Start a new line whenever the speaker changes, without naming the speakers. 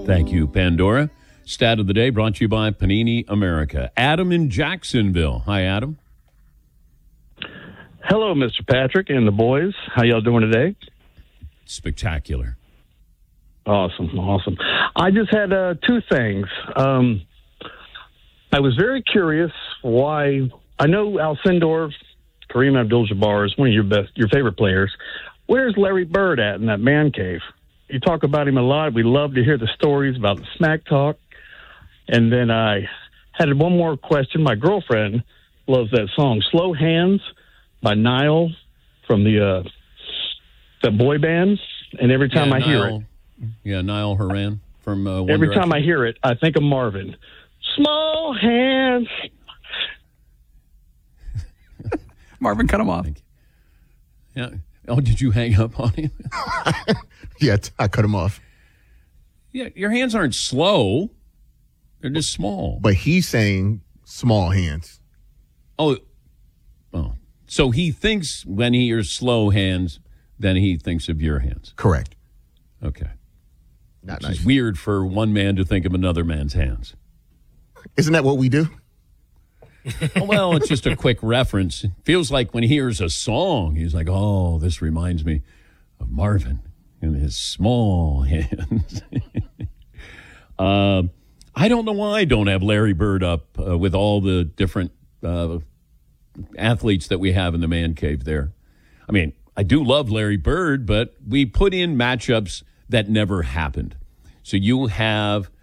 Thank you, Pandora. Stat of the day brought to you by Panini America. Adam in Jacksonville. Hi, Adam.
Hello, Mr. Patrick and the boys. How y'all doing today?
Spectacular.
Awesome. I just had two things. I was very curious why. I know Alcindor, Kareem Abdul-Jabbar is one of your favorite players. Where's Larry Bird at in that man cave? You talk about him a lot. We love to hear the stories about the smack talk. And then I had one more question. My girlfriend loves that song, Slow Hands by Niall from the boy band. And every time I hear it.
Yeah, Niall Horan from One
Every
Direction.
time I hear it, I think of Marvin. Small hands.
Marvin, cut him off.
Yeah. Oh, did you hang up on him?
Yeah, I cut him off.
Yeah, your hands aren't slow. They're just small.
But he's saying small hands.
Oh. So he thinks when he hears slow hands, then he thinks of your hands.
Correct.
Okay.
Not
Which
nice.
is weird for one man to think of another man's hands.
Isn't that what we do?
Well, it's just a quick reference. It feels like when he hears a song, he's like, oh, this reminds me of Marvin and his small hands. I don't know why I don't have Larry Bird up with all the different athletes that we have in the man cave there. I mean, I do love Larry Bird, but we put in matchups that never happened. So you have